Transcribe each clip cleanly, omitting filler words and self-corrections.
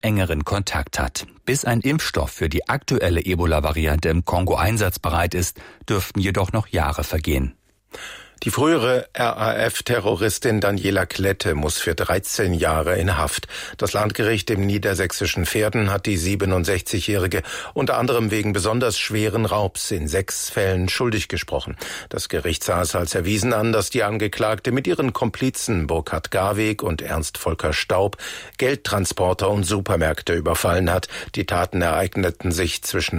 engeren Kontakt hat. Bis ein Impfstoff für die aktuelle Ebola-Variante im Kongo einsatzbereit ist, dürften jedoch noch Jahre vergehen. Die frühere RAF-Terroristin Daniela Klette muss für 13 Jahre in Haft. Das Landgericht im niedersächsischen Verden hat die 67-Jährige unter anderem wegen besonders schweren Raubs in 6 Fällen schuldig gesprochen. Das Gericht sah es als erwiesen an, dass die Angeklagte mit ihren Komplizen Burkhard Garweg und Ernst Volker Staub Geldtransporter und Supermärkte überfallen hat. Die Taten ereigneten sich zwischen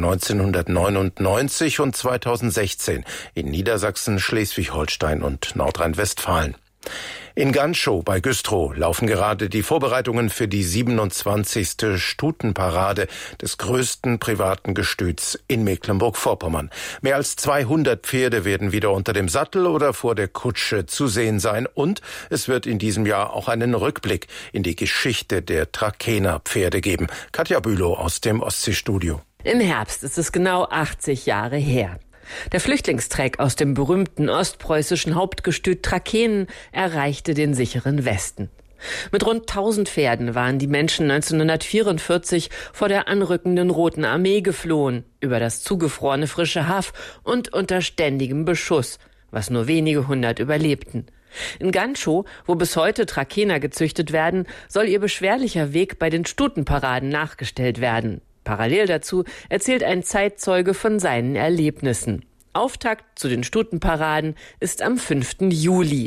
1999 und 2016 in Niedersachsen, Schleswig-Holstein und Nordrhein-Westfalen. In Ganschow bei Güstrow laufen gerade die Vorbereitungen für die 27. Stutenparade des größten privaten Gestüts in Mecklenburg-Vorpommern. Mehr als 200 Pferde werden wieder unter dem Sattel oder vor der Kutsche zu sehen sein und es wird in diesem Jahr auch einen Rückblick in die Geschichte der Trakehner Pferde geben. Katja Bülow aus dem Ostseestudio. Im Herbst ist es genau 80 Jahre her. Der Flüchtlingstreck aus dem berühmten ostpreußischen Hauptgestüt Trakehnen erreichte den sicheren Westen. Mit rund 1000 Pferden waren die Menschen 1944 vor der anrückenden Roten Armee geflohen, über das zugefrorene frische Haff und unter ständigem Beschuss, was nur wenige hundert überlebten. In Ganschow, wo bis heute Trakehner gezüchtet werden, soll ihr beschwerlicher Weg bei den Stutenparaden nachgestellt werden. Parallel dazu erzählt ein Zeitzeuge von seinen Erlebnissen. Auftakt zu den Stutenparaden ist am 5. Juli.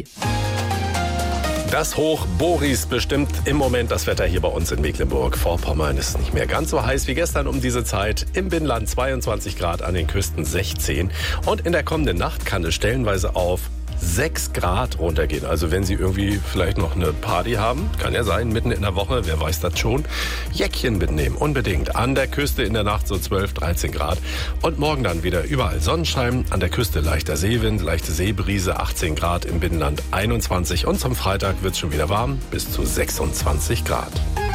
Das Hoch Boris bestimmt im Moment das Wetter hier bei uns in Mecklenburg-Vorpommern. Es ist nicht mehr ganz so heiß wie gestern um diese Zeit. Im Binnenland 22 Grad, an den Küsten 16. Und in der kommenden Nacht kann es stellenweise auf 6 Grad runtergehen. Also wenn Sie irgendwie vielleicht noch eine Party haben, kann ja sein, mitten in der Woche, wer weiß das schon, Jäckchen mitnehmen, unbedingt. An der Küste in der Nacht so 12, 13 Grad. Und morgen dann wieder überall Sonnenschein, an der Küste leichter Seewind, leichte Seebrise, 18 Grad, im Binnenland 21. Und zum Freitag wird es schon wieder warm, bis zu 26 Grad.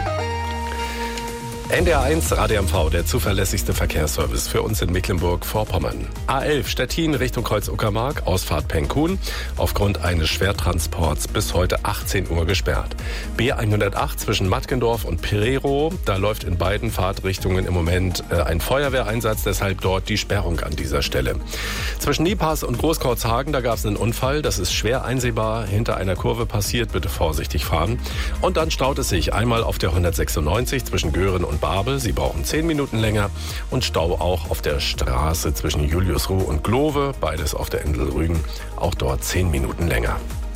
NDR1 Radio MV, der zuverlässigste Verkehrsservice für uns in Mecklenburg-Vorpommern. A11 Stettin Richtung Kreuz-Uckermark, Ausfahrt Penkhuhn, aufgrund eines Schwertransports bis heute 18 Uhr gesperrt. B108 zwischen Matkendorf und Pereiro, da läuft in beiden Fahrtrichtungen im Moment ein Feuerwehreinsatz, deshalb dort die Sperrung an dieser Stelle. Zwischen Niepass und Großkreuzhagen, da gab es einen Unfall, das ist schwer einsehbar, hinter einer Kurve passiert, bitte vorsichtig fahren. Und dann staut es sich einmal auf der 196 zwischen Göhren und Babel, Sie brauchen 10 Minuten länger, und Stau auch auf der Straße zwischen Juliusruh und Glove, beides auf der Insel Rügen, auch dort 10 Minuten länger.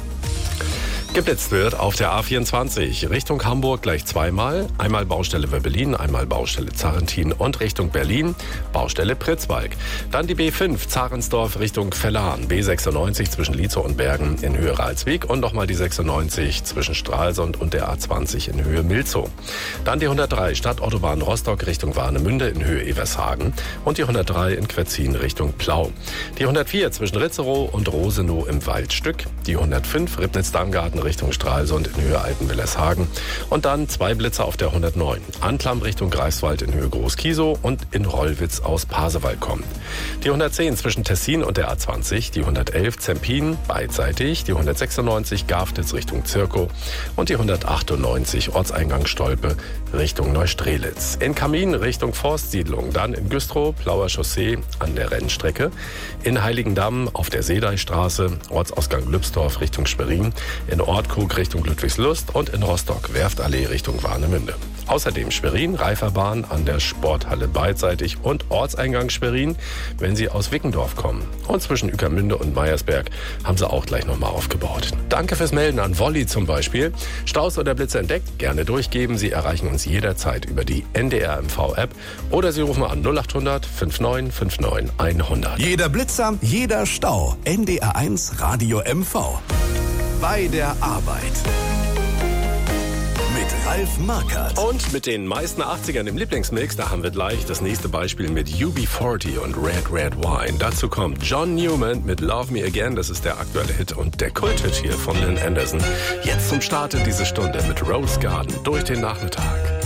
Geblitzt wird auf der A24 Richtung Hamburg gleich zweimal. Einmal Baustelle Wöbbelin, einmal Baustelle Zarrentin und Richtung Berlin Baustelle Pritzwalk. Dann die B5 Zarensdorf Richtung Vellan, B96 zwischen Lietzow und Bergen in Höhe Ralswiek und nochmal die 96 zwischen Stralsund und der A20 in Höhe Milzow. Dann die 103 Stadtautobahn Rostock Richtung Warnemünde in Höhe Evershagen und die 103 in Quetzin Richtung Plau. Die 104 zwischen Ritzerow und Rosenow im Waldstück. Die 105 Ribnitz-Darmgarten Richtung Stralsund in Höhe Altenwillershagen und dann 2 Blitzer auf der 109. Anklam Richtung Greifswald in Höhe Groß-Kiesow und in Rollwitz aus Pasewalk kommt. Die 110 zwischen Tessin und der A20, die 111 Zempin beidseitig, die 196 Gafnitz Richtung Zirkow und die 198 Ortseingang Stolpe Richtung Neustrelitz. In Kamin Richtung Forstsiedlung, dann in Güstrow, Plauer Chaussee an der Rennstrecke, in Heiligendamm auf der Seedeichstraße, Ortsausgang Lübsdorf Richtung Schwerin, in Ortkrug Richtung Ludwigslust und in Rostock Werftallee Richtung Warnemünde. Außerdem Schwerin, Reiferbahn an der Sporthalle beidseitig und Ortseingang Schwerin, wenn Sie aus Wickendorf kommen. Und zwischen Ueckermünde und Meiersberg haben sie auch gleich nochmal aufgebaut. Danke fürs Melden an Wolli zum Beispiel. Staus oder Blitze entdeckt? Gerne durchgeben. Sie erreichen uns jederzeit über die NDR MV-App oder Sie rufen an 0800 59 59 100. Jeder Blitzer, jeder Stau. NDR1 Radio MV. Bei der Arbeit. Mit Ralf Markert. Und mit den meisten 80ern im Lieblingsmix, da haben wir gleich das nächste Beispiel mit UB40 und Red Red Wine. Dazu kommt John Newman mit Love Me Again, das ist der aktuelle Hit und der Kulthit hier von Lynn Anderson. Jetzt zum Start in diese Stunde mit Rose Garden durch den Nachmittag.